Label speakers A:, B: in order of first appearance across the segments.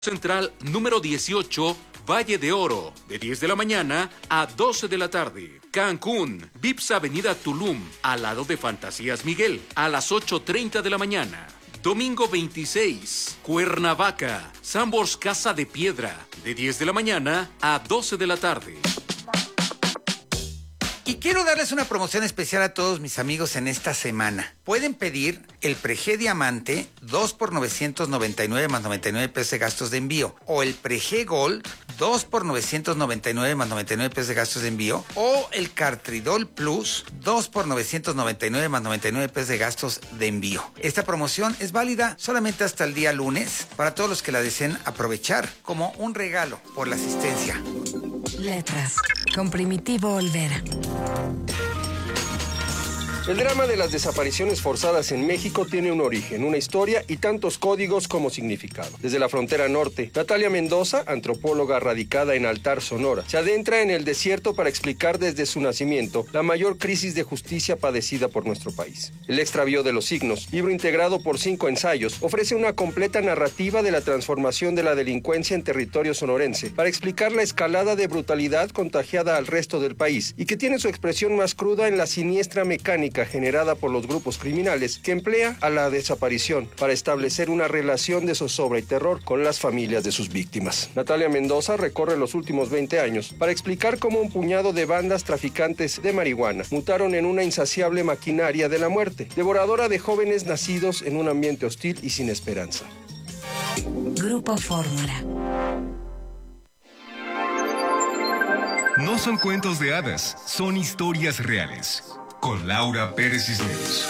A: Central número 18, Valle de Oro, de 10 de la mañana a 12 de la tarde. Cancún, Vips Avenida Tulum, al lado de Fantasías Miguel, a las 8:30 de la mañana. Domingo 26, Cuernavaca, Sambors Casa de Piedra, de 10 de la mañana a 12 de la tarde.
B: Y quiero darles una promoción especial a todos mis amigos en esta semana. Pueden pedir el Prejé Diamante 2 por 999 más 99 pesos de gastos de envío. O el Prejé Gold 2 por 999 más 99 pesos de gastos de envío. O el Cartridol Plus 2 por 999 más 99 pesos de gastos de envío. Esta promoción es válida solamente hasta el día lunes para todos los que la deseen aprovechar como un regalo por la asistencia.
C: Letras, con Primitivo Olvera.
D: El drama de las desapariciones forzadas en México tiene un origen, una historia y tantos códigos como significado. Desde la frontera norte, Natalia Mendoza, antropóloga radicada en Altar, Sonora, se adentra en el desierto para explicar desde su nacimiento la mayor crisis de justicia padecida por nuestro país. El extravío de los signos, libro integrado por 5 ensayos, ofrece una completa narrativa de la transformación de la delincuencia en territorio sonorense para explicar la escalada de brutalidad contagiada al resto del país y que tiene su expresión más cruda en la siniestra mecánica generada por los grupos criminales que emplea a la desaparición para establecer una relación de zozobra y terror con las familias de sus víctimas. Natalia Mendoza recorre los últimos 20 años para explicar cómo un puñado de bandas traficantes de marihuana mutaron en una insaciable maquinaria de la muerte, devoradora de jóvenes nacidos en un ambiente hostil y sin esperanza.
C: Grupo Fórmula.
E: No son cuentos de hadas, son historias reales. Con Laura Pérez Cisneros.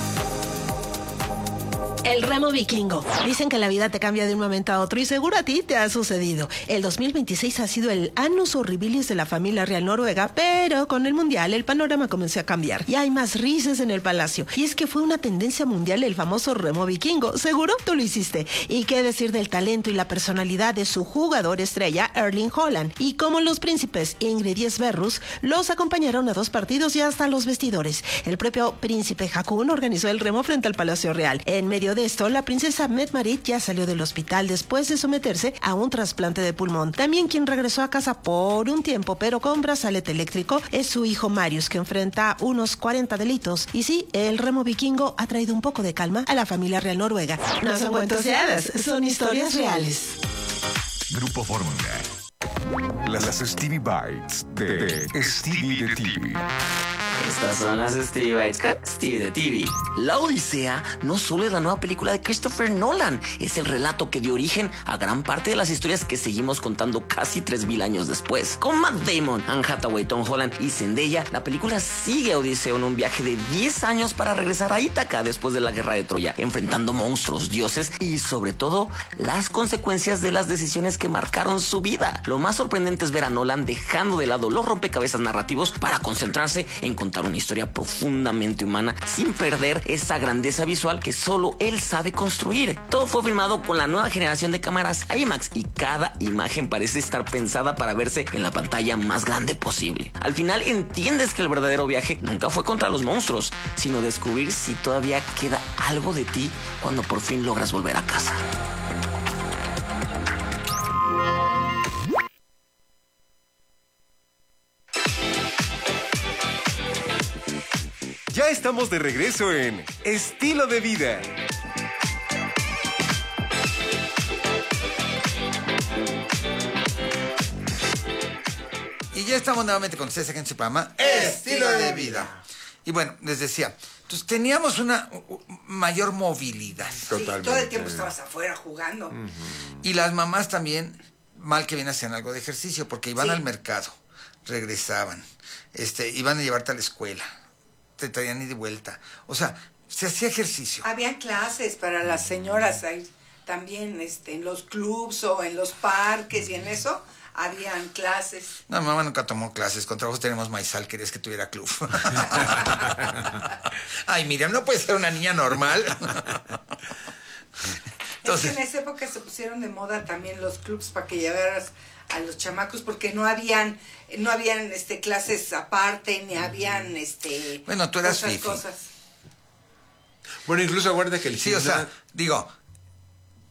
F: El remo vikingo. Dicen que la vida te cambia de un momento a otro y seguro a ti te ha sucedido. El 2026 ha sido el annus horribilis de la familia real noruega, pero con el mundial el panorama comenzó a cambiar y hay más risas en el palacio. Y es que fue una tendencia mundial el famoso remo vikingo. Seguro tú lo hiciste. Y qué decir del talento y la personalidad de su jugador estrella, Erling Haaland. Y como los príncipes Ingrid y Sverrus los acompañaron a 2 partidos y hasta los vestidores. El propio príncipe Haakon organizó el remo frente al Palacio Real. En medio de esto, la princesa Mette-Marit ya salió del hospital después de someterse a un trasplante de pulmón. También quien regresó a casa por un tiempo, pero con brazalete eléctrico, es su hijo Marius, que enfrenta unos 40 delitos. Y sí, el remo vikingo ha traído un poco de calma a la familia real noruega. No son cuentos de hadas, son historias reales.
E: Grupo Fórmula. Las Stevie Bites de Stevie de TV.
G: Estas son las Stevie Bites con Stevie de TV. La Odisea no solo es la nueva película de Christopher Nolan, es el relato que dio origen a gran parte de las historias que seguimos contando casi 3000 años después. Con Matt Damon, Anne Hathaway, Tom Holland y Zendaya, la película sigue a Odiseo en un viaje de 10 años para regresar a Ítaca después de la guerra de Troya, enfrentando monstruos, dioses y sobre todo las consecuencias de las decisiones que marcaron su vida. Lo más sorprendente es ver a Nolan dejando de lado los rompecabezas narrativos para concentrarse en contar una historia profundamente humana sin perder esa grandeza visual que solo él sabe construir. Todo fue filmado con la nueva generación de cámaras IMAX y cada imagen parece estar pensada para verse en la pantalla más grande posible. Al final entiendes que el verdadero viaje nunca fue contra los monstruos, sino descubrir si todavía queda algo de ti cuando por fin logras volver a casa.
E: Ya estamos de regreso en Estilo de Vida.
B: Y ya estamos nuevamente con ustedes aquí en su programa Estilo de Vida. Y bueno, les decía, entonces teníamos una mayor movilidad.
H: Totalmente. Sí, todo el tiempo estabas afuera jugando.
B: Y las mamás también, mal que bien, hacían algo de ejercicio, porque iban al mercado, regresaban, iban a llevarte a la escuela, te traían y de vuelta. O sea, se hacía ejercicio.
H: Había clases para las señoras ahí también, en los clubs o en los parques y en eso. Habían clases.
B: No, mi mamá nunca tomó clases. Con trabajos tenemos maizal, querías que tuviera club. Ay, Miriam, no puede ser una niña normal.
H: Entonces, es que en esa época se pusieron de moda también los clubs para que llevaras a los chamacos, porque no habían clases aparte, ni habían
B: bueno, tú eras
H: otras cosas.
I: Bueno, incluso aguarda que el
B: sí, o sea, digo,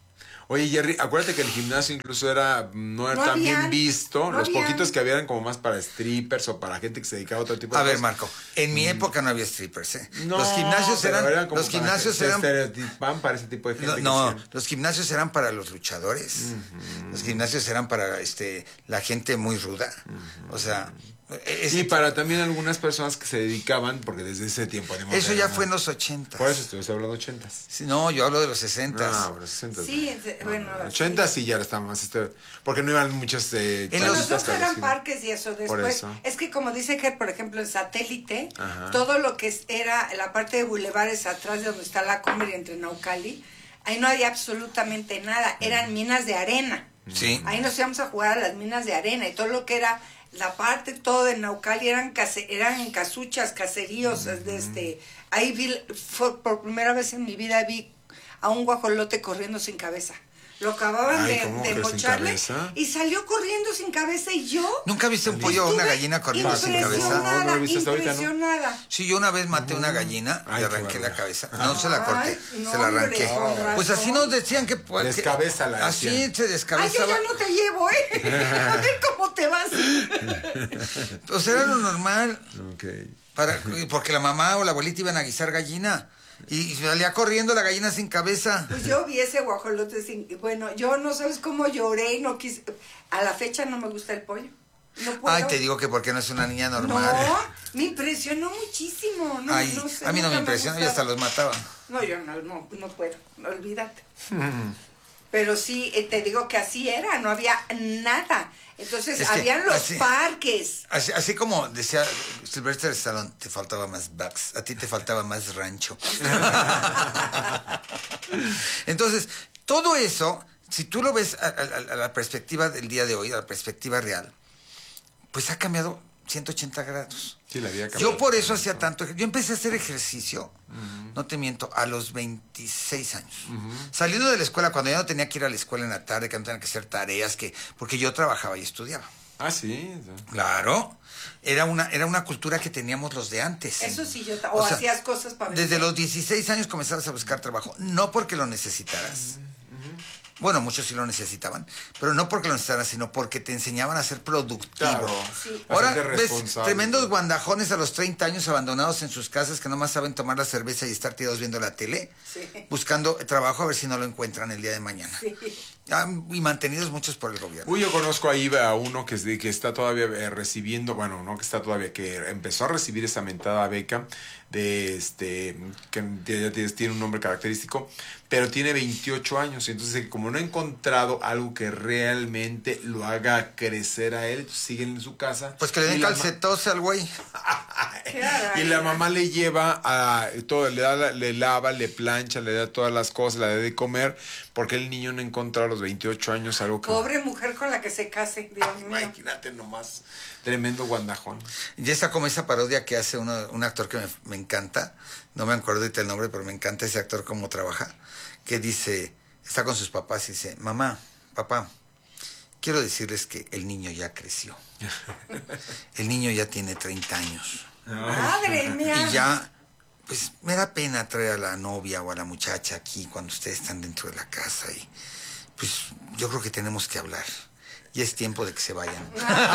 I: Oye, Jerry, acuérdate que el gimnasio incluso no era tan bien visto. Los poquitos que había eran como más para strippers o para gente que se dedicaba a otro tipo de cosas.
B: A ver, Marco, en mi época no había strippers, ¿eh?
I: No,
B: los gimnasios eran
I: como
B: los gimnasios
I: para
B: eran
I: estereotipan para ese tipo de gente.
B: No, los gimnasios eran para los luchadores. Los gimnasios eran para la gente muy ruda. O sea,
I: y para también algunas personas que se dedicaban, porque desde ese tiempo...
B: Eso ya fue en los 80.
I: Por eso estoy hablando de 80.
B: Sí, no, yo hablo de los 60.
I: No, los 60.
H: Sí, bueno...
I: 80 sí ya estaba más... porque no iban muchas...
H: nosotros eran parques y eso. Después,
I: eso.
H: es que como dice que, por ejemplo, en Satélite, todo lo que era la parte de bulevares atrás de donde está la Cumbre entre Naucali, ahí no había absolutamente nada. Eran minas de arena.
B: Sí.
H: Ahí nos íbamos a jugar a las minas de arena y todo lo que era... La parte todo de Naucali eran casuchas, caseríos. Ahí por primera vez en mi vida vi a un guajolote corriendo sin cabeza. Lo acababan de mocharle y salió corriendo sin cabeza y yo...
B: ¿Nunca viste un pollo o una gallina corriendo sin cabeza?
H: No, impresionada.
B: ¿No? Sí, yo una vez maté una gallina y arranqué la cabeza. No se la corté, se la arranqué. Pues así nos decían que...
I: Descabézala.
B: Así se descabezaba.
H: Ay, yo ya no te llevo, A ver cómo te vas.
B: Pues era lo normal.
I: Okay.
B: Porque la mamá o la abuelita iban a guisar gallina. Y salía corriendo la gallina sin cabeza.
H: Pues yo vi ese guajolote bueno, yo no sabes cómo lloré y no quise... A la fecha no me gusta el pollo. No puedo.
B: Ay, te digo que porque no es una niña normal.
H: No, me impresionó muchísimo. No,
B: ay,
H: no sé,
B: a mí no me impresionó y hasta los mataban.
H: No, yo no puedo, olvídate. Pero sí, te digo que así era, no había nada. Entonces, habían los parques.
B: Así como decía Sylvester Stallone, te faltaba más bucks, a ti te faltaba más rancho. Entonces, todo eso, si tú lo ves a la perspectiva del día de hoy, a la perspectiva real, pues ha cambiado 180 grados.
I: Sí, la vida cambió.
B: Yo por eso hacía tanto. Yo empecé a hacer ejercicio, no te miento, a los 26 años. Saliendo de la escuela, cuando ya no tenía que ir a la escuela en la tarde, que no tenía que hacer tareas, porque yo trabajaba y estudiaba.
I: Ah, sí.
B: Claro. Era una cultura que teníamos los de antes.
H: Eso sí, o sea, hacías cosas para...
B: Desde los 16 años comenzabas a buscar trabajo, no porque lo necesitaras. Bueno, muchos sí lo necesitaban, pero no porque lo necesitaran, sino porque te enseñaban a ser productivo.
I: Claro,
H: sí.
B: Ahora ves tremendos guandajones a los 30 años abandonados en sus casas que nomás saben tomar la cerveza y estar tirados viendo la tele, buscando trabajo a ver si no lo encuentran el día de mañana.
H: Sí.
B: Y mantenidos muchos por el gobierno.
I: Uy, yo conozco ahí a uno que está todavía recibiendo, bueno, no que está todavía, que empezó a recibir esa mentada beca de que ya tiene un nombre característico, pero tiene 28 años, entonces como no ha encontrado algo que realmente lo haga crecer a él, sigue en su casa.
B: Pues que le den calcetos al güey.
I: Y la mamá le lleva a todo, le lava, le plancha, le da todas las cosas, le da de comer, porque el niño no encontró a los 28 años algo que...
H: Pobre mujer con la que se case, Dios mío.
I: Imagínate nomás, tremendo guandajón.
B: Y está como esa parodia que hace un actor que me encanta, no me acuerdo ahorita el nombre, pero me encanta ese actor cómo trabaja, que dice, está con sus papás y dice, mamá, papá, quiero decirles que el niño ya creció. El niño ya tiene 30 años.
H: ¡Madre mía!
B: Y ya, pues me da pena traer a la novia o a la muchacha aquí cuando ustedes están dentro de la casa y pues yo creo que tenemos que hablar. Y es tiempo de que se vayan.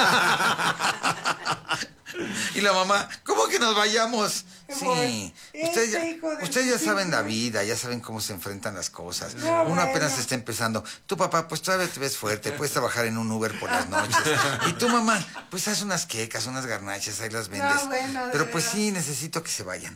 B: Y la mamá, ¿cómo que nos vayamos? Sí, ustedes ya saben la vida, ya saben cómo se enfrentan las cosas. Uno apenas está empezando. Tu papá, pues todavía te ves fuerte, puedes trabajar en un Uber por las noches. Y tu mamá, pues haz unas quecas, unas garnachas, ahí las vendes. Pero pues sí, necesito que se vayan.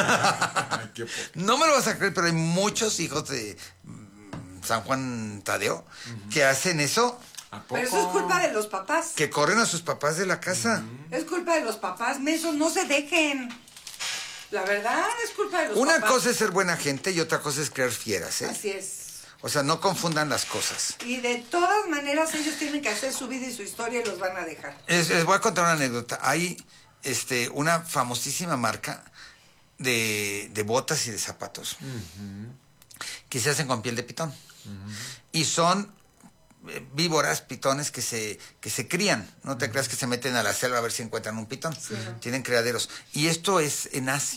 B: No me lo vas a creer, pero hay muchos hijos de San Juan Tadeo que hacen eso.
H: Pero eso es culpa de los papás.
B: Que corren a sus papás de la casa.
H: Es culpa de los papás, mensos, no se dejen. La verdad, es culpa de los papás.
B: Una cosa es ser buena gente y otra cosa es crear fieras, ¿eh?
H: Así es.
B: O sea, no confundan las cosas.
H: Y de todas maneras ellos tienen que hacer su vida y su historia y los van a dejar.
B: Les voy a contar una anécdota. Hay una famosísima marca de botas y de zapatos que se hacen con piel de pitón. Y son víboras, pitones que se crían. No te creas que se meten a la selva a ver si encuentran un pitón. Sí. Tienen criaderos. Y esto es en Asia.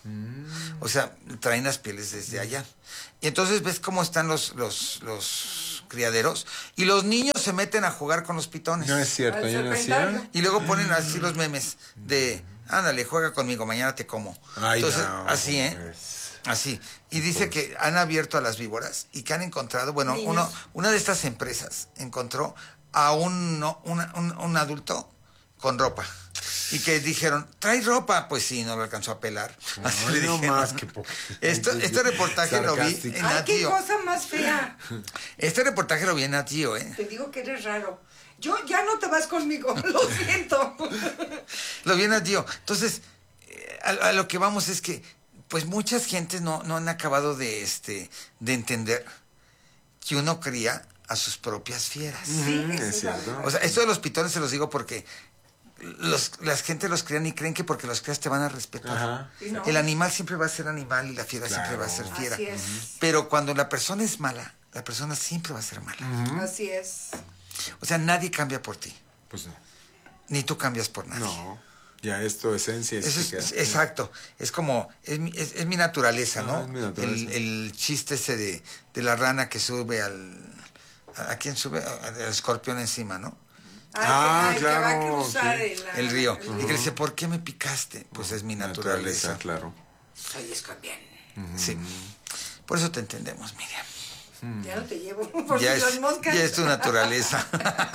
B: O sea, traen las pieles desde allá. Y entonces ves cómo están los criaderos y los niños se meten a jugar con los pitones.
I: No es cierto, ya nacieron.
B: Y luego ponen así los memes de, ándale, juega conmigo, mañana te como.
I: Ay,
B: entonces,
I: no,
B: así, así. Y dice que han abierto a las víboras y que han encontrado, bueno, una de estas empresas encontró a un adulto con ropa. Y que dijeron, ¿trae ropa? Pues sí, no lo alcanzó a pelar. Así le dijeron.
I: Más que poco.
B: Este reportaje lo vi en
H: ¡Ay,
B: Nat
H: qué
B: Geo.
H: cosa más fea!
B: Este reportaje lo vi en Nat Geo, ¿eh?
H: Te digo que eres raro. Yo ya no te vas conmigo, lo siento.
B: Lo vi en Nat Geo. Entonces, a lo que vamos es que, pues muchas gentes no han acabado de entender que uno cría a sus propias fieras.
H: Sí,
I: es cierto.
B: O sea, esto de los pitones se los digo porque las gente los crían y creen que porque los crías te van a respetar.
I: Ajá.
H: No.
B: El animal siempre va a ser animal y la fiera
I: Claro.
B: siempre va a ser fiera.
H: Así es.
B: Pero cuando la persona es mala, la persona siempre va a ser mala.
H: Así es.
B: O sea, nadie cambia por ti,
I: Pues no.
B: ni tú cambias por nadie.
I: No. Ya es tu esencia.
B: Eso exacto. Es como, es mi naturaleza, ¿no?
I: Es mi naturaleza.
B: El chiste ese de la rana que sube ¿a quién sube? Al escorpión encima, ¿no?
H: Ay, que va a
I: claro,
H: cruzar
I: sí.
B: El río. Y que le dice, ¿por qué me picaste? Pues es mi naturaleza.
I: Claro.
H: Soy escorpión.
B: Sí. Por eso te entendemos, Miriam.
H: Ya no te llevo por
B: Ya
H: las moscas.
B: ya es tu naturaleza.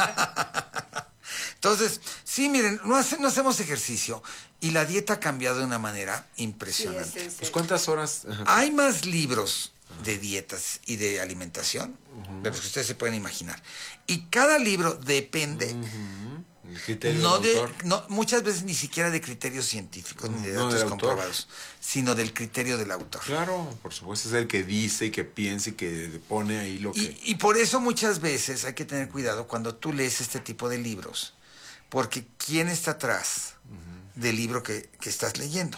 B: Entonces, sí, miren, no hacemos ejercicio y la dieta ha cambiado de una manera impresionante.
I: Pues ¿cuántas horas?
B: Hay más libros de dietas y de alimentación de los que ustedes se pueden imaginar. Y cada libro depende,
I: El criterio del autor.
B: no, muchas veces ni siquiera de criterios científicos ni de
I: No,
B: datos
I: del autor.
B: comprobados, sino del criterio del autor.
I: Claro, por supuesto, es el que dice y que piensa y que pone ahí lo que...
B: Y por eso muchas veces hay que tener cuidado cuando tú lees este tipo de libros, porque ¿quién está atrás del libro que estás leyendo?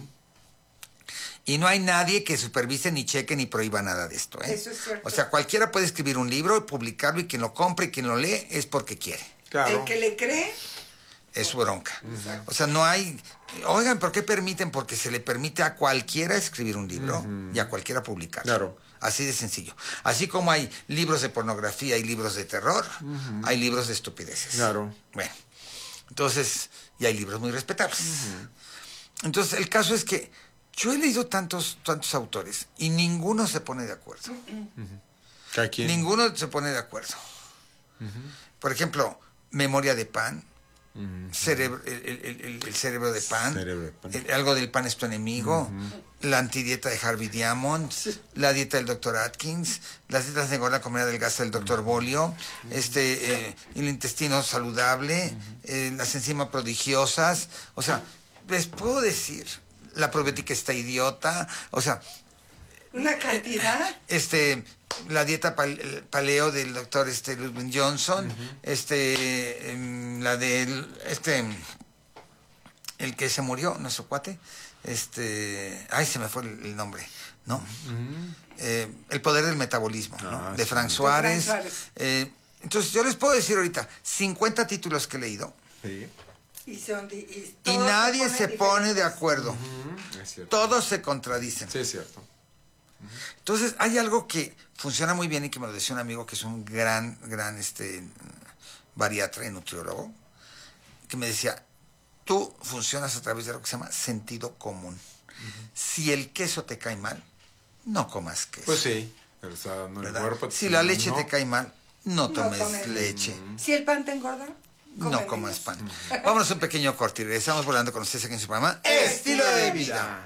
B: Y no hay nadie que supervise, ni cheque, ni prohíba nada de esto, ¿eh?
H: Eso es cierto.
B: O sea, cualquiera puede escribir un libro, publicarlo, y quien lo compre y quien lo lee es porque quiere.
I: Claro.
H: El que le cree,
B: Es su bronca. O sea, no hay... Oigan, ¿por qué permiten? Porque se le permite a cualquiera escribir un libro y a cualquiera publicarlo.
I: Claro.
B: Así de sencillo. Así como hay libros de pornografía y libros de terror, hay libros de estupideces.
I: Claro.
B: Bueno, entonces, y hay libros muy respetables. Entonces, el caso es que yo he leído tantos autores y ninguno se pone de acuerdo.
I: Cada quien.
B: Ninguno se pone de acuerdo. Por ejemplo, Memoria de Pan, el cerebro de pan,
I: Cerebro de pan.
B: Algo del pan es tu enemigo, la antidieta de Harvey Diamond, la dieta del Dr. Atkins, las dietas de engorda, comer adelgaza del Dr. Bolio, el intestino saludable, las enzimas prodigiosas. O sea, les puedo decir, la probiótica está idiota. O sea,
H: una cantidad.
B: La dieta paleo del doctor Ludwig Johnson, la del el que se murió, nuestro cuate, se me fue el nombre, ¿no? El poder del metabolismo, ¿no? De Frank Suárez. Entonces yo les puedo decir ahorita 50 títulos que he leído.
I: Sí.
B: Y nadie se pone de acuerdo.
I: Es cierto.
B: Todos se contradicen.
I: Sí, es cierto.
B: Entonces, hay algo que funciona muy bien y que me lo decía un amigo que es un gran bariatra y nutriólogo, que me decía, tú funcionas a través de lo que se llama sentido común. Si el queso te cae mal, no comas queso.
I: Pues sí, pero está dando el
B: ¿verdad?
I: cuerpo.
B: Si la leche
I: no.
B: te cae mal, no tomes leche.
H: Si el pan te engorda,
B: No comas pan. Vámonos a un pequeño corte y regresamos volando con ustedes aquí en su programa Estilo de Vida.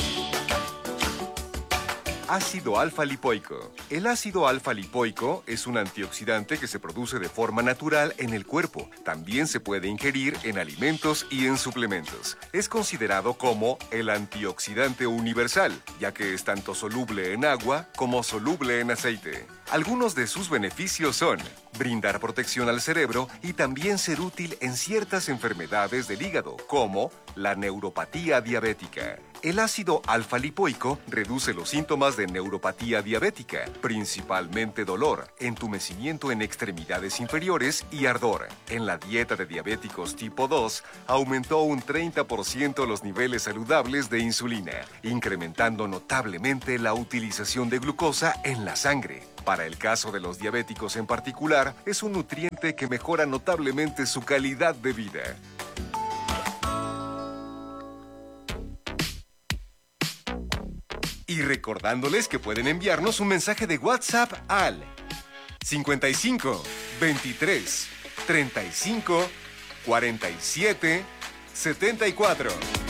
E: Ácido alfa-lipoico. El ácido alfa-lipoico es un antioxidante que se produce de forma natural en el cuerpo. También se puede ingerir en alimentos y en suplementos. Es considerado como el antioxidante universal, ya que es tanto soluble en agua como soluble en aceite. Algunos de sus beneficios son brindar protección al cerebro y también ser útil en ciertas enfermedades del hígado, como la neuropatía diabética. El ácido alfa-lipoico reduce los síntomas de neuropatía diabética, principalmente dolor, entumecimiento en extremidades inferiores y ardor. En la dieta de diabéticos tipo 2, aumentó un 30% los niveles saludables de insulina, incrementando notablemente la utilización de glucosa en la sangre. Para el caso de los diabéticos en particular, es un nutriente que mejora notablemente su calidad de vida. Y recordándoles que pueden enviarnos un mensaje de WhatsApp al 55 23 35 47 74.